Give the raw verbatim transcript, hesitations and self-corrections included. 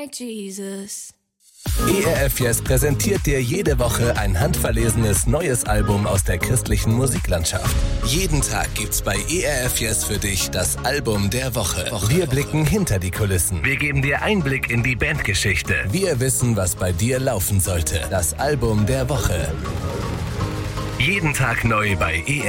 Jesus. E R F Yes präsentiert dir jede Woche ein handverlesenes neues Album aus der christlichen Musiklandschaft. Jeden Tag gibt's bei E R F Yes für dich das Album der Woche. Wir blicken hinter die Kulissen. Wir geben dir Einblick in die Bandgeschichte. Wir wissen, was bei dir laufen sollte. Das Album der Woche. Jeden Tag neu bei E R F Yes.